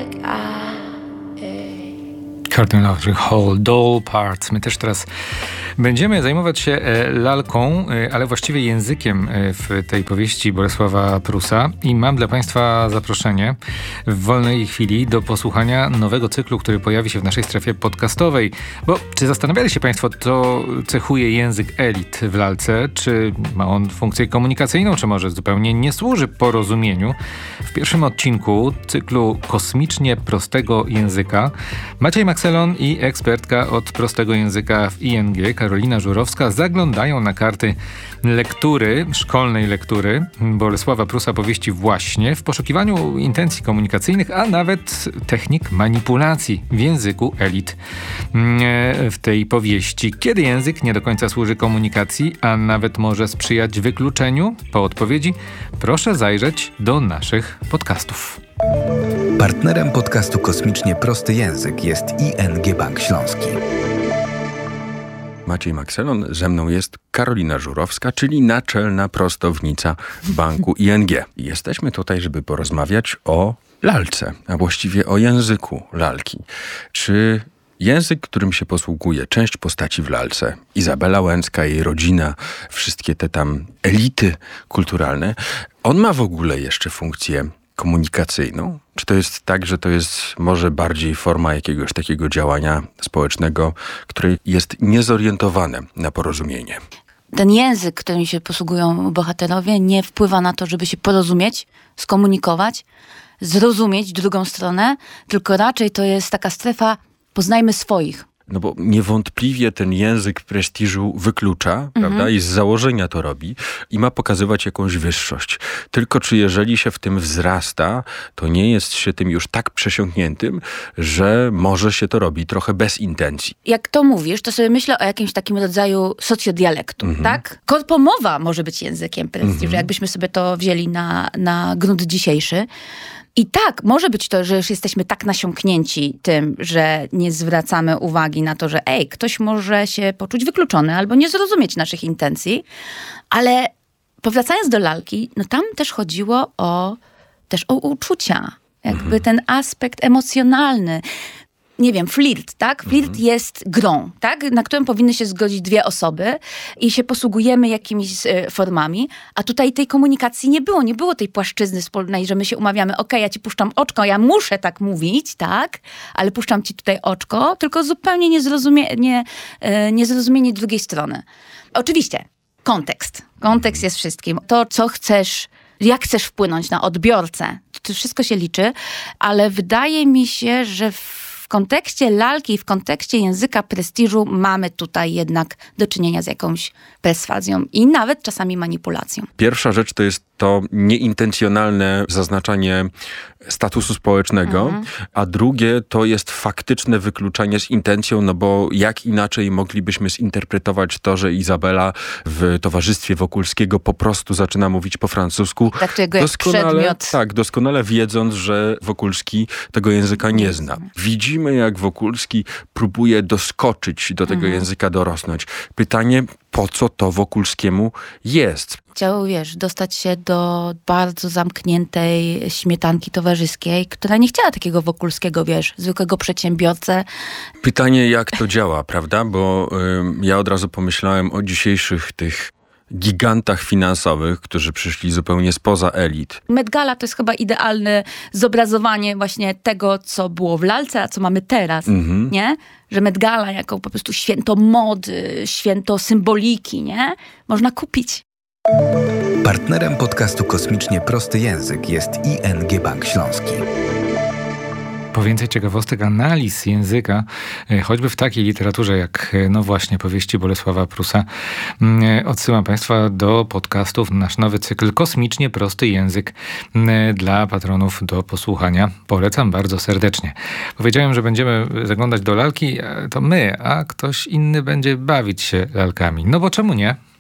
Curtain Hall, Doll Parts. My też teraz będziemy zajmować się lalką, ale właściwie językiem w tej powieści Bolesława Prusa. I mam dla Państwa zaproszenie w wolnej chwili do posłuchania nowego cyklu, który pojawi się w naszej strefie podcastowej. Bo czy zastanawiali się Państwo, co cechuje język elit w lalce? Czy ma on funkcję komunikacyjną, czy może zupełnie nie służy porozumieniu? W pierwszym odcinku cyklu kosmicznie prostego języka Maciej Makselon i ekspertka od prostego języka w ING, Karolina Żurowska, zaglądają na karty lektury, szkolnej lektury Bolesława Prusa powieści Właśnie w poszukiwaniu intencji komunikacyjnych, a nawet technik manipulacji w języku elit w tej powieści. Kiedy język nie do końca służy komunikacji, a nawet może sprzyjać wykluczeniu? Po odpowiedzi proszę zajrzeć do naszych podcastów. Partnerem podcastu Kosmicznie Prosty Język jest ING Bank Śląski. Maciej Makselon, ze mną jest Karolina Żurowska, czyli naczelna prostownica banku ING. Jesteśmy tutaj, żeby porozmawiać o lalce, a właściwie o języku lalki. Czy język, którym się posługuje część postaci w lalce, Izabela Łęcka, jej rodzina, wszystkie te tam elity kulturalne, on ma w ogóle jeszcze funkcję komunikacyjną? Czy to jest tak, że to jest może bardziej forma jakiegoś takiego działania społecznego, które jest niezorientowane na porozumienie? Ten język, którym się posługują bohaterowie, nie wpływa na to, żeby się porozumieć, skomunikować, zrozumieć drugą stronę, tylko raczej to jest taka strefa poznajmy swoich. No bo niewątpliwie ten język prestiżu wyklucza, prawda? I z założenia to robi i ma pokazywać jakąś wyższość. Tylko czy jeżeli się w tym wzrasta, to nie jest się tym już tak przesiąkniętym, że może się to robi trochę bez intencji. Jak to mówisz, to sobie myślę o jakimś takim rodzaju socjodialektu, tak? Korpomowa może być językiem prestiżu, jakbyśmy sobie to wzięli na grunt dzisiejszy. I tak, może być to, że już jesteśmy tak nasiąknięci tym, że nie zwracamy uwagi na to, że ktoś może się poczuć wykluczony albo nie zrozumieć naszych intencji, ale powracając do lalki, no tam też chodziło też o uczucia, jakby ten aspekt emocjonalny. Nie wiem, flirt, tak? Flirt jest grą, tak? Na którą powinny się zgodzić dwie osoby i się posługujemy jakimiś formami, a tutaj tej komunikacji nie było tej płaszczyzny wspólnej, że my się umawiamy, ja ci puszczam oczko, ja muszę tak mówić, tak? Ale puszczam ci tutaj oczko, tylko zupełnie niezrozumienie drugiej strony. Oczywiście, kontekst. Kontekst jest wszystkim. To, co chcesz, jak chcesz wpłynąć na odbiorcę, to wszystko się liczy, ale wydaje mi się, że w kontekście lalki i w kontekście języka prestiżu mamy tutaj jednak do czynienia z jakąś perswazją i nawet czasami manipulacją. Pierwsza rzecz to jest to nieintencjonalne zaznaczanie statusu społecznego, a drugie to jest faktyczne wykluczanie z intencją, no bo jak inaczej moglibyśmy zinterpretować to, że Izabela w towarzystwie Wokulskiego po prostu zaczyna mówić po francusku. Traktuje go jak przedmiot. Tak, doskonale wiedząc, że Wokulski tego języka nie zna. Widzimy, jak Wokulski próbuje doskoczyć do tego języka, dorosnąć. Pytanie, po co to Wokulskiemu jest? Chciał, dostać się do bardzo zamkniętej śmietanki towarzyskiej, która nie chciała takiego Wokulskiego, zwykłego przedsiębiorcę. Pytanie, jak to działa, prawda? Bo ja od razu pomyślałem o dzisiejszych tych gigantach finansowych, którzy przyszli zupełnie spoza elit. Met Gala to jest chyba idealne zobrazowanie właśnie tego, co było w lalce, a co mamy teraz, nie? Że Met Gala jako po prostu święto mody, święto symboliki, nie? Można kupić. Partnerem podcastu Kosmicznie Prosty Język jest ING Bank Śląski. Po więcej ciekawostek, analiz języka, choćby w takiej literaturze jak, właśnie, powieści Bolesława Prusa, odsyłam Państwa do podcastów, nasz nowy cykl Kosmicznie Prosty Język dla patronów do posłuchania. Polecam bardzo serdecznie. Powiedziałem, że będziemy zaglądać do lalki, to my, a ktoś inny będzie bawić się lalkami. No bo czemu nie?